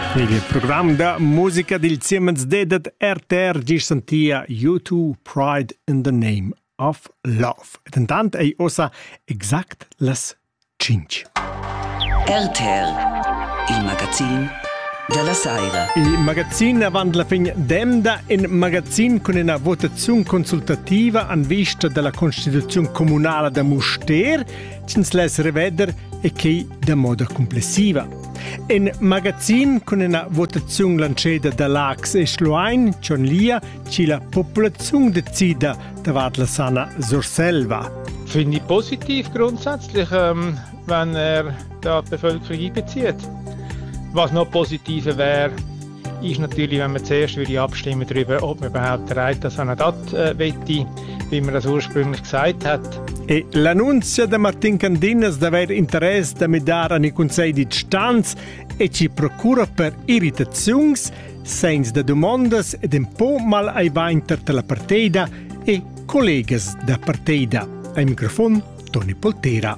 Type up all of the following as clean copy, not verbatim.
Il programma da musica del Siemens dedet RTR gis sentia U2 Pride in the Name of Love. Et intant ei ossa exact las 5. RTR, il magazin della Saira. Il magazin avant la fin d'emda, un magazin con una votazione consultativa an vista della Costituzione comunale da Muster, cins les reveder e che da moda complessiva. Un magazin con una votazione lanceda dall'Ax e Schluain, Lia, ci la popolazione decida davat la sana Surselva. Finde ich positiv grundsätzlich, wenn da die Bevölkerung einbezieht. Was noch positiver wäre, ist natürlich, wenn man zuerst abstimmen darüber, ob man überhaupt der Reiter Sanadat wette, wie man das ursprünglich gesagt hat. E l'annunzia da Martin Candinas d'aver interesse da medare nei Consigli di Stanz e ci procura per irritazioni, senza da domandas ed un po' mal ai vainter della partida e collegas da partida. Al microfono Toni Poltera.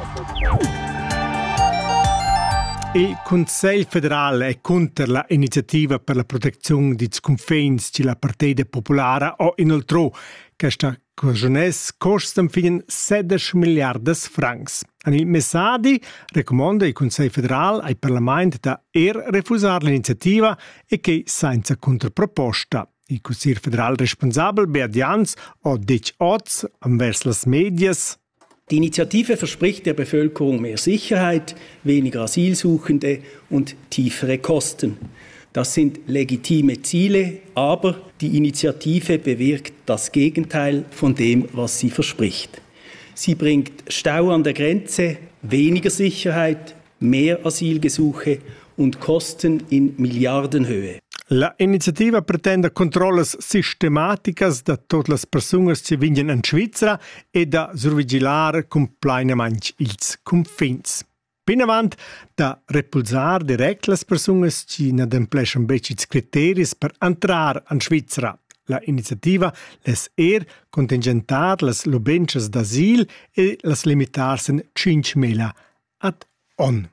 Il Consiglio federale è contro l'iniziativa per la protezione dei confini della Partita Popolare o inoltre questa Cojones costa fin 16 miliardi francs. Il Messadi raccomanda il Consiglio federale al Parlamento da refusare l'iniziativa e che senza controproposta. Il Consiglio federale responsabile Beat Jans o Dich Oz verso le medias. Die Initiative verspricht der Bevölkerung mehr Sicherheit, weniger Asylsuchende und tiefere Kosten. Das sind legitime Ziele, aber die Initiative bewirkt das Gegenteil von dem, was sie verspricht. Sie bringt Stau an der Grenze, weniger Sicherheit, mehr Asylgesuche und Kosten in Milliardenhöhe. La iniziativa pretende controlles sistematicas da tutte le persone che vengono in Svizzera e da survigilare completamente ils confins. Più avanti, da repulsare direct le persone che non adempliscono i criteri per entrare in Svizzera. La iniziativa les contingentare le lubences d'asil e les limitarsi in 5.000 ad on.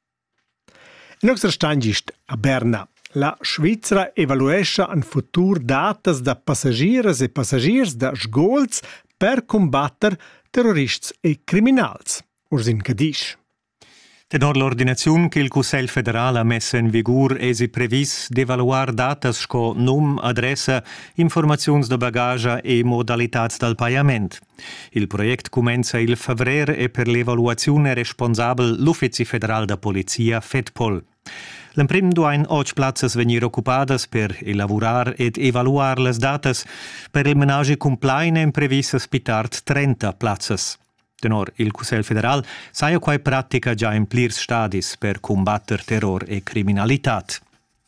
In nostra stangist a Berna, la Svizzera evaluescha in futur datas da passagiers e passagiers da sgolz per combatter terrorists e criminals. Ursin Cadisch. Tenor l'ordinazione che il Consiglio federale ha messo in vigore è previsto di evaluare datas sco nome, adressa, informazioni di bagaglia e modalità del pagamento. Il progetto comincia il febbraio e per l'evaluazione è responsabile l'Ufficio federale da Polizia FEDPOL. L'emprim duain 8 plazzas venir occupadas per elaborar ed evaluar las datas, per il menage complaine in previsas pitart 30 plazzas. Tenor il Consiglio federal saia quai pratica già in plirs stadis per combatter terror e criminalitat.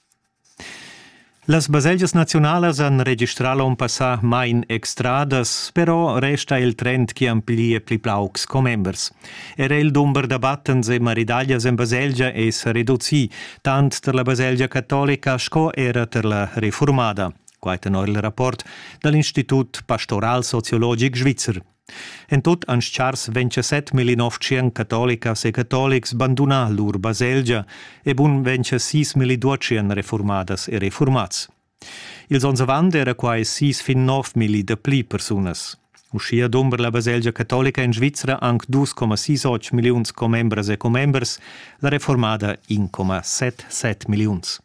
Las baselgias nacionalas han registralo un passà main extradas, però resta il trend che amplia pli plaux comembers. Era il number da battens e maridaglias in baselgia es reduzì, tant per la baselgia cattolica sco era per la reformada. Quai tenor il rapport dall'Institut Pastoral Sociologic Svizzer. En tot ans chars 27.900 cattolicas e cattolics bandunà lur baselgia e bun 26.200 reformadas e reformats. Ils ons avant era quai 6,9 de pli personas. Uscia d'ombre la baselgia cattolica in Svizzera anc 2,68 milions comembres e comembers, la reformada 1,77 milions.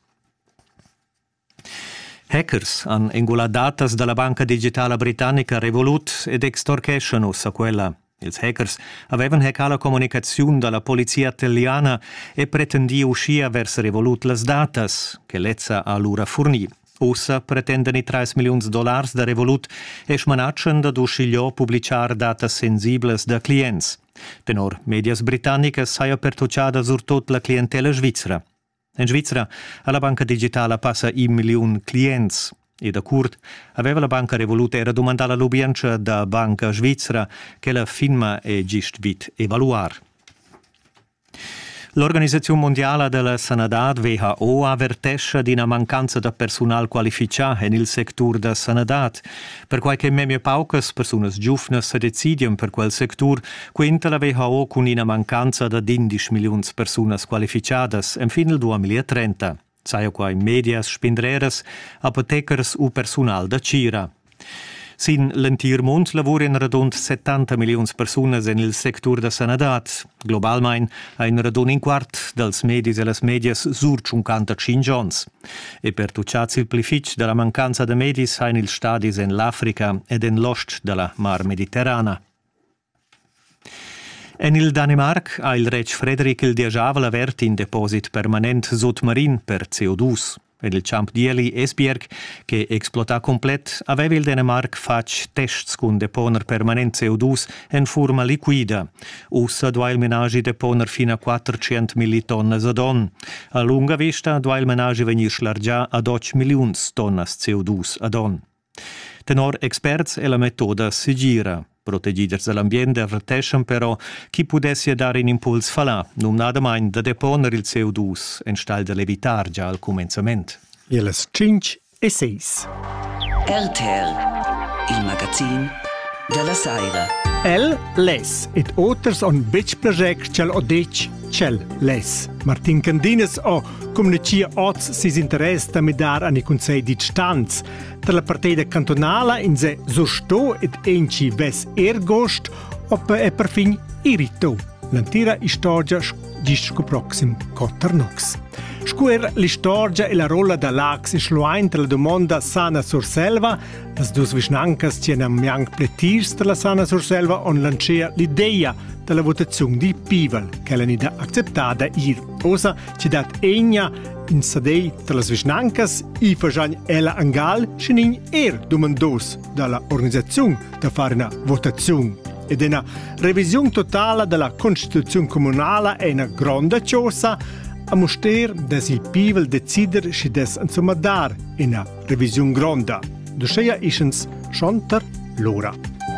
Hackers han engulato datas dalla banca digitale britannica Revolut ed extorqueschano a quella. Els hackers avevano haccato la comunicazione dalla polizia italiana e pretendiano uscire verso Revolut las datas che l'ezza a lura fornì. Ossa pretendono $3 milioni da Revolut e smanacciano da uscire pubblicare datas sensibles da clients. Tenor medias britannicas saia pertucciata sur tot la clientela svizzera. In Svizzera, alla banca digitale passa 1 milione clients. E da curt, aveva la banca Revolut era domandata l'ubienza da banca svizzera che la firma è gist vit evaluar. L'Organizzazione Mondiale della Sanadat WHO avvertisce di una mancanza di personale qualificato nel settore della sanadat. Per qualche meme paucas persone giovani si decidono per quel settore, quinta la WHO con una mancanza di 11 milioni di persone qualificate in fine del 2030. saio quai medias, spindreras, apotecars u personal da Cira. Sin l'entir mund lavuren radund 70 milions persunas en il sector da sanadat. Globalmein ein radund in quart dels medis e las medias sur 55 gions. E per tucciaz il plific de la mancanza de medis ein il stadis en l'Africa ed en l'ost de la Mar Mediterrana. En il Danemark ha il reg Frederik il Diajavel avert in deposit permanent sotmarin per CO2. En il Champ Dieli Esbjerg, che explota complet, aveva il Danemark fac tests con deponer permanent CO2 en forma liquida. Ussa dua il menagi deponer fino a 400 millitonnes ad on. A lunga vista dua il menagi venir schlargià ad 8 milions tonnes CO2 ad on. Tenor experts e la metoda si gira. Protegiders dell'ambiente avverteschen però chi pudessi dare un impuls falà, non nada mai da deponer il CO2 en stal de levitar già al començament. E les 5 e 6. RTR, il magazin della Saira. El les, et oters on bec plajec cel odec cel les. Martin Candines o comunicia oz sis interess da medar ani consei di stanz. Tra la partida cantonala in se sosto et enci ves ergost oppe e per fin irito. L'antira istoria gisco proxim Cotternox. Scuer l'istoria e la rolla da Lax e Schluein tra la domanda sana sur selva, las dus visnancas tienam miang pletirs tra la sana sur selva on lancia l'idea della votazione di Pivel, che l'hanno accettata ir. Osa ci dat egna in sadei tra las visnancas i fajan ella angal schenin domandos dalla organizzazione da fare una votazione. Ed una revisione totale della Costituzione comunale è una grande cosa a moster dass il Pivel decider si des insomma dar in una revisione grande. Dusceia ischens schonter l'ora.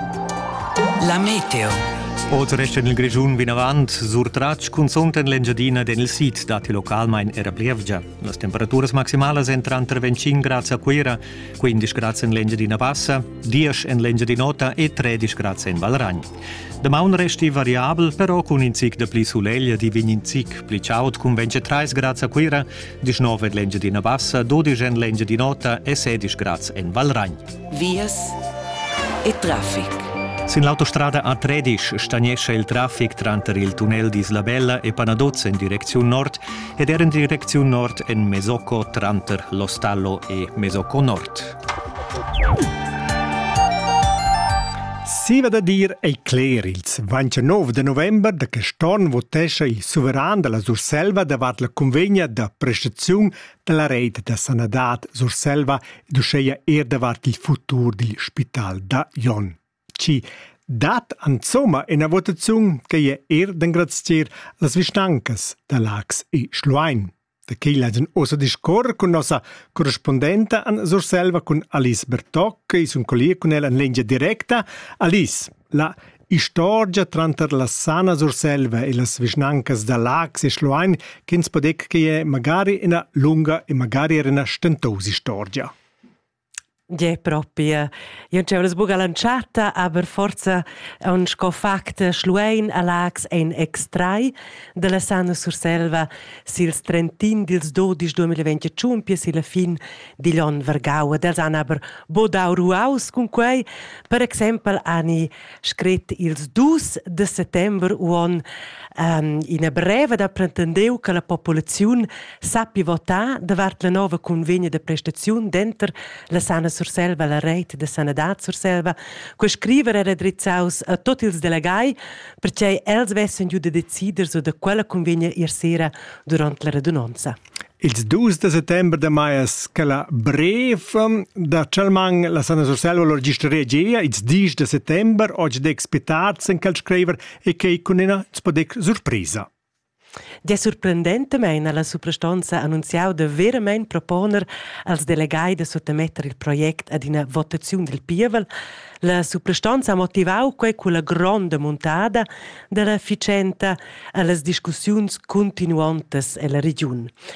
La meteo. Oltre resta nel Grigiun vinavant, sur trac consunten l'engiadina del sit dati localmein era blievgia. Las temperaturas maximales entran tra 25 gradi a Quera, 15 gradi in l'engiadina bassa, 10 in l'engiadinota e 13 gradi in Valragn. De maun resti variabel, però con in cic de pli suleglia di vign in cic pli ciaut con 23 gradi a Quera, 19 in l'engiadina bassa, 12 in l'engiadinota e 16 gradi in Valragn. Vias e traffic. Sin l'autostrada A13 stagnesce il traffic tra il tunnel di Islabella e Panaduz in direzione nord ed era in direzione nord in Mesocco tra lo Stallo e Mesocco Nord. Si va da dir ei cler ils 29 de november da che storn votescha il soveran della Surselva davart la convegna da prestazione della rete da sanadat Surselva e dusceia davart il futur del spital da Jon. Ci dat insomma una votazione che è d'ingrazzier las visnancas da Lax e Schluein. Da che leggen osa discorrer con nostra corrispondente an Surselva con Alice Bertoc, che è un collega con ella in linea diretta. Alice, la storia tra la sana Surselva e las visnancas da Lax e Schluein che ens podec che è magari una lunga e magari una stentosa storia. Ja, proprio. Io c'è una sbuga lanciata, aber forza un scofact Schluein a Lax ein extrai della Sana Surselva sils 30 dils 12 2021 pia sila fin di Lion Vergaua. Dels han aber bodau ruaus con quei. Per exempel ani scret ils 2 de settember uon in a breve da pretendeu che la popolazione sappi votar davart la nova convegna de prestazione denter la Sana Surselva, la rete de sanadat Surselva, que scriver era drizzaus a tutti ils delegai perché els vessen giù de decider so de quella convegna sera durant la radunanza. Il 2 de settembre de maias che la breve da Chalmang la Sana Surselva lo registreria gia, il 10 de settembre, oggi de expetarts en cal scriver e che con una spodec sorpresa. È sorprendentemente la suprastanza annunziau de veramente proponer als delegai de sottomettere il progetto ad una votazione del Pivel. La suprastanza ha motivau quei con la grande montada della ficenta alle discussioni continuantes e la regione.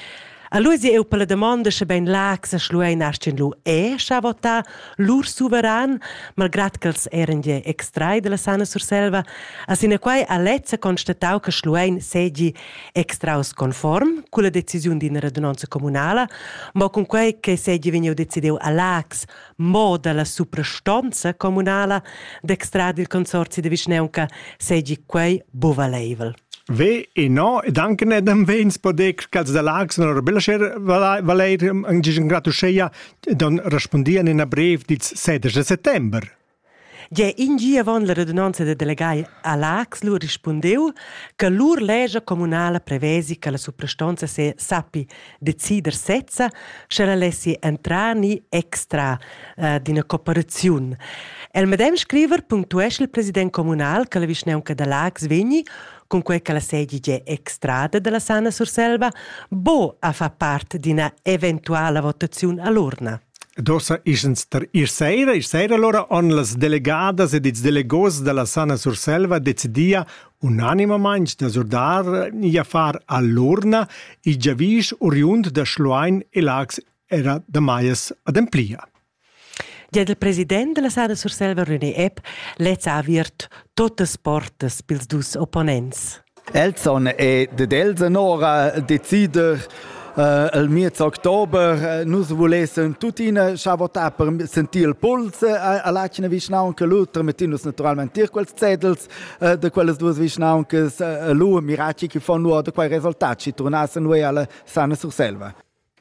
A lui si eu per la domanda se ben Lax a Schluein ascen lu scha vota lur suveran, malgrad che els eren die extrai de la Sana Surselva, a sine quai a lezza constatau che Schluein segi extraus conform con la decisione di una radunanza comunala, ma con quai che segi veniu decideu a Lax mo dalla suprastanza comunala d'extra del consorzio de Vischnaunca segi quai bovaleivel. Ve e no, ed anche ne dan vens podec che da Lax non bella scher valer in gratuscheia don respondian in a brev dit 7 de settember. Ja, in gia von la radunanza de delegai a Lax lu rispondeu che lur legge comunala prevesi che la suprastanza se sappi decider setza se la lessi entrani extra d'ina cooperazione. El medem scriver puntuesce il president comunal che la Vischnaunca da Lax vegni con quel che la sedige extrada della Sana Surselva bo a fa parte di una eventuale votazione all'urna. Dosa isens ter sera allora on las delegadas ed ils delegos della Sana Surselva decidia unanimamente da sordar a far all'urna i giavis oriund da Schluein e Lax era da Maias ad Emplia. Ja, del president della Sana Surselva, René Epp, let's aviert totes portes pils dus opponents. Elson e de Delsenora decider il miez october nus volesen tutina schavota per sentir il puls a lacina Vischnaunca lutra mettinus naturalmente tir quels zedels de quelles duas Vischnauncas lu miraci che fanno de quei risultati tornassen noi alla Sana Surselva.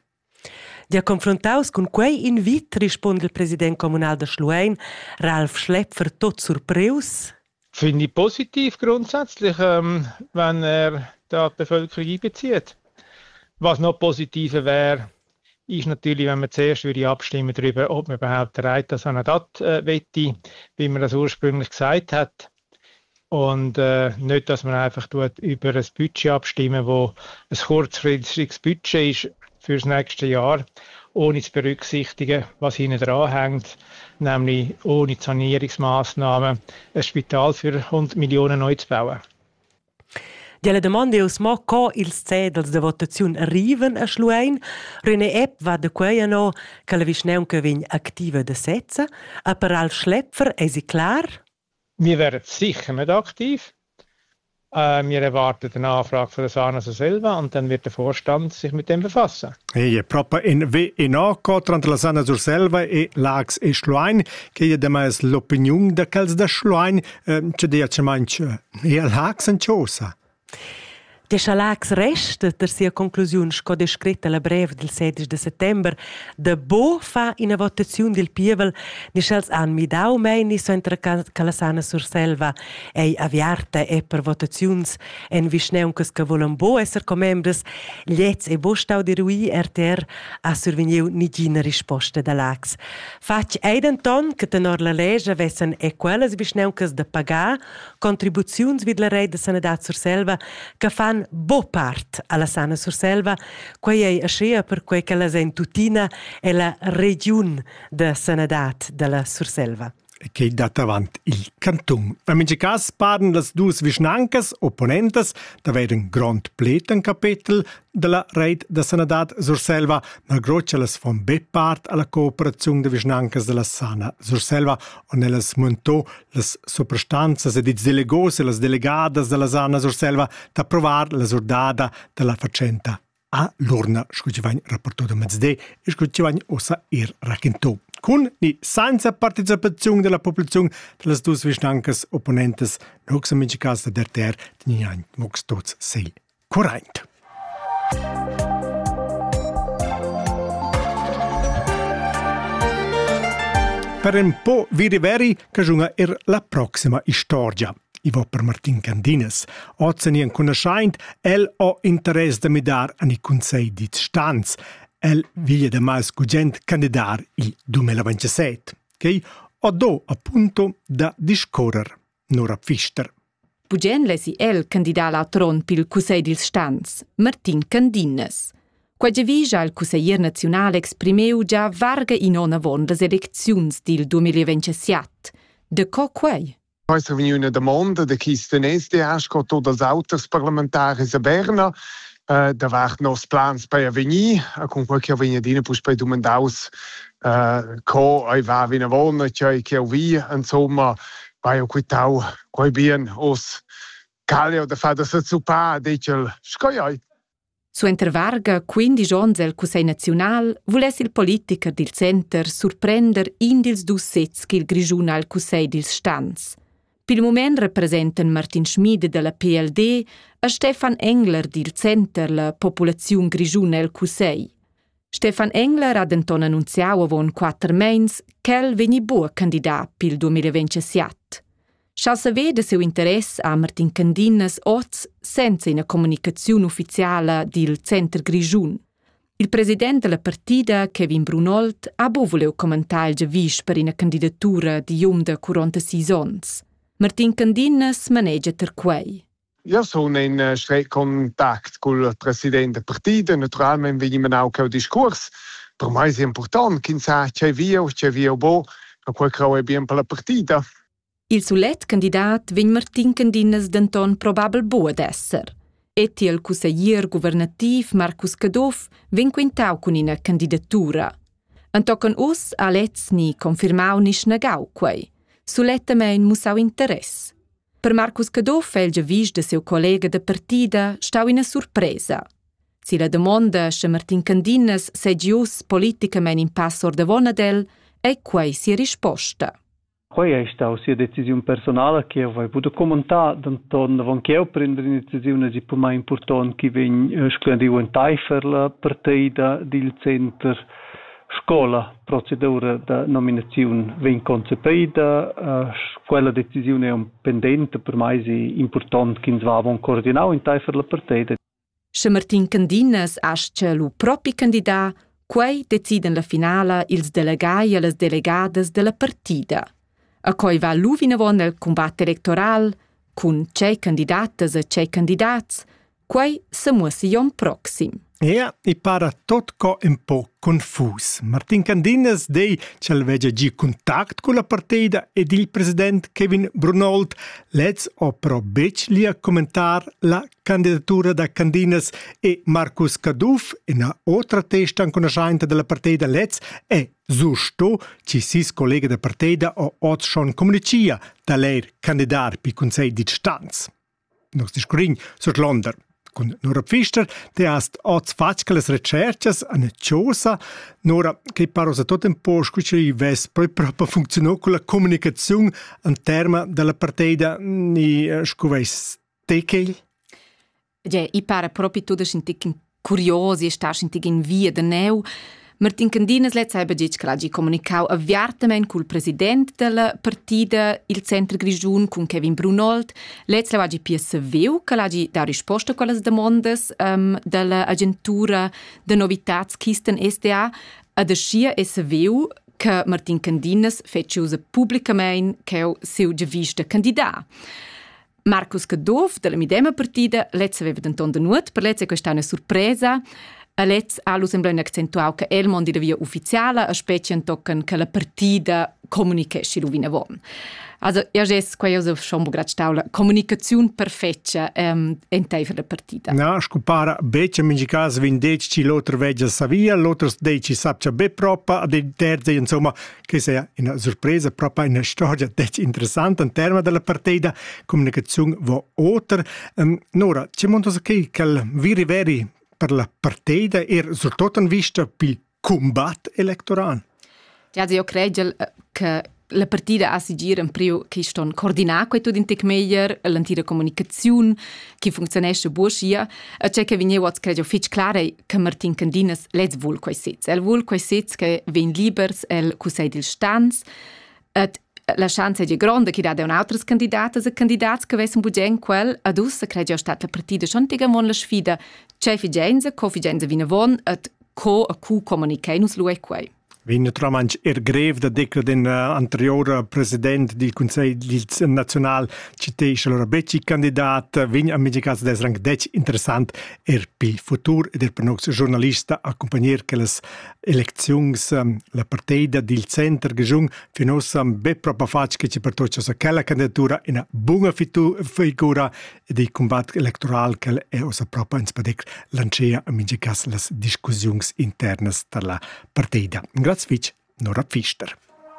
Ja, confrontaus con quei invit risponde il president comunal de Schluein, Ralf Schlepfer, tot surpreus. Finde ich positiv grundsätzlich, wenn da die Bevölkerung einbezieht. Was noch positiver wäre, ist natürlich, wenn man zuerst abstimmen darüber, ob man überhaupt der Reit das Sanadat wette, wie man das ursprünglich gesagt hat. Und nicht, dass man einfach über ein Budget abstimmen, wo ein kurzfristiges Budget ist für das nächste Jahr, ohne zu berücksichtigen, was hinten dran hängt, nämlich ohne Sanierungsmaßnahmen ein Spital für 100 Millionen neu zu bauen. Ja, la domanda è ma co ils cedels de votazione arriven a Schluein. René Epp va de quei no che la Vischnaunca vegn aktiva de setza, a per Ralf Schlepfer è si klar? Wir wären sicher nicht aktiv. Wir erwarten eine Anfrage von der Sana Surselva und dann wird der Vorstand sich mit dem befassen. E proprio in V&A tra la Sana Surselva e Lax e Schluein, che è damais l'opinione da quels da Schluein, c'è dice manche e Lax en cosa. Der Schalax resta der sia conclusione sco descritta la breve del 16 de settember de bo fa in a votazione del Pievel ni schels an mi dau meini so entra la Sana Surselva ei aviarta e per votazions en Vischnauncas che volen bo esser comembres liez e bo stau di rui RTR a surveniu nigina risposta da Lax. Fac eidenton che tenor la legge vessen e quellas Vischnauncas de pagar contribuzions vid la rei de Sanadat Surselva che fan bo part alla Sana Surselva, quei è ascia per quei che la Tutina è la regione de Sanadat della Surselva. Che dat avant il canton. A mince cas parlen las dus Vischnancas opponentes d'aver un grand pleten capitel della reit de Sanadat Surselva, ma grocia las von be part alla cooperazione de Vischnancas della Sana Surselva on elas montò las soprastanzas ed ils delegos e las delegadas della Sana Surselva da provar la sordada della facenta a l'urna, scucivagn rapporto da mezzde e scucivagn ossa racchentò. Con ni senza partecipazione della popolazione delle due Vischnancas opponentes, non si mince casa der ter, di niente, mox tots sei corrent. Per un po' veri che giunga la prossima storia. I va per Martin Candines. Oggi in conoscent, el ha interesse da midar a i consei di stanz. El viglia da mais cugent candidar il 2027. Che ho do appunto da discorrer. Nora Pfister. Bugen lesi el candidat al tron pil Cusei dils Stans, Martin Candines. Quae vija il Cuseier Nacional exprimeu già varga in ona von las elecziuns dil 2027. De co quei? Poi è venuta una domanda da chi stenesse di asco tutti gli altri parlamentari a Berna. davart nos plans per avvenir, con qualche avvenidina pus per domandaus co ai va vinavon, cioè che vi, insomma, vai o quitau, quai bien os calio da fa da sazzupa, dicel scoioi. Su intervarga 15 ons el Cussei Naziunal vules il politiker dil center surprender in dils dus sets che il Grischun al Cussei dils Stans. Pil moment representen Martin Schmid della PLD e Stefan Engler dil center la popolaziun Grischun el Cussei. Stefan Engler ha denton annunziau avon 4 meins ch'el vegni buo candidat pil 2027. Schau se vede seu interess a Martin Candinas oz senza una comunicazione ufficiale dil Center Grischun. Il presidente della partida, Kevin Brunold, ha bo voleu commentar il giavisch per una candidatura di da 46 ans. Martin Candinas maneggia ter quei. Io sono in stretto contatto con il presidente della partita, naturalmente veniamo anche al discorso. Per me è importante che sa c'è via bo, e quel che è bene per la partita. Il sulet candidat vegn Martin Candinas denton probabel buod esser. Et il cuseier governativ Marcus Cadoff vegn quintau con una candidatura. Antocan us a lez ni confirmau ni snagau quei. Sulettamein musau interess. Per Marcus Cadoff el giavisch de seu collega de partida stau ina surpresa. Si la domanda se Martin Candinas segi us politicamein in passor de vonadel, e quei sia risposta. Quei è stata una decisione personale che ho potuto commentare, tanto che io prendo una decisione di per me importante che viene scandito in taifer la partita del centro scuola, procedura di nominazione viene concepita, quella decisione è un pendente per me è importante che va a coordinare in taifer la partita. Se Martin Candinas asce lo proprio candidato, quei deciden la finale ils delegai e le delegades della partita. A cui va l'uvinavon nel combatto elettoral, con c'è candidates e c'è candidats, quei se muosi jon proxim. E para tot co un po' confus. Martin Candinas dei c'el veggia gi contact con la partida ed il president Kevin Brunold lez o pro bec li a commentar la candidatura da Candinas e Marcus Caduff in a otra testa in conoscenza della partida lez e giusto ci sis collega da partida o ot schon comunicia da lei candidat pi consei di stanz. Nos discurin sur Londra. Con Nora Pfister, te hast oz fatschke les recherches a neciosa, Nora, che paro sa tot un po' scucci ves proprio funzionò con la comunicazione in terma della partita ni scuveis tekel? Ja, I pare proprio tu da schintikin curiosi e sta schintikin via de neu. Martin Candinas let's ha begit che l'hagi comunicau avviartament col president della partida il Centro Grischun con Kevin Brunold. Let's l'hagi pia saveu che l'hagi da risposta a quelle domandas della agentura de novitats Kisten SDA a da scia e saveu che Martin Candinas fece usa pubblicament che è seu giavisch da candidat. Marcus Cadoff della midema partida let's aveva denton de nuot, per let's è questa una sorpresa. A let's allo sembra accentuau che el mondi da via ufficiale a specie tocken che la partida comunicesci lu vinavon. Also ja jes quai us schon grad staula comunicazione perfetta en taifer la partida. Na, scupara becce in caso vindec ci l'altro veggia savia, l'altro deci sapcia be propa, de terze insomma che sia una sorpresa proprio una storia interessante in termini della partida, comunicazione vo oter. Nora, c'è molto che viri veri per la partita e soprattutto in vista per combat elettorale. Ja, io credo che la partita a sigir in priu che ston coordinà quei tutto in tec meglio l'antira comunicazione che funzionesce buosia e c'è che vigne what's credo fitch clare che Martin Candinas let's vul quei sits el vul quei sits che ven libers el cusei dil stanz et la chance è grande che da un altros candidatas e candidats che avessero bugen quel ad us credo stat la partita schon tigamon la sfida c'è figenza co figenza vinavon et co a cu comunicainus lui quei. Vin naturalmente grev da decre den anterior president del Consiglio Nazional Citesh allora becci candidat vin a medicas des rang dec interessant pil futur ed per nos giornalista accompagner che les eleczions la partida del center gejung finos be proprio fac che ci pertoccia sa quella candidatura in a bunga figura di combat electoral che è osa proprio ins padec lancia a medicas las discussions internas dalla partida. Grazie Fitch, Nora Pfister.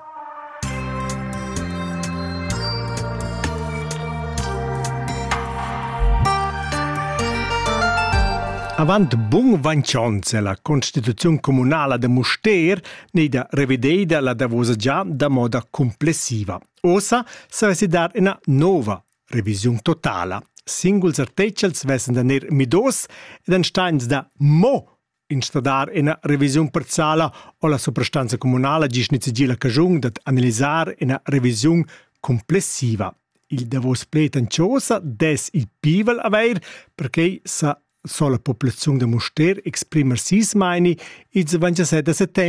Avant bun vancions la Constituzione comunale de Muster ne da revedida la davosa già da moda complessiva. Osa si dar una nova revisione totale. Singuls articels vessen da ner midos ed ansteins da mo instadar una revisione parziale o la soprastanza comunale gisnizigila cajung dat analizzar una revisione complessiva. Il davos pletanciosa des il pivel aver perché sa la popolazione de Muster exprimer sis meini il 27 settembre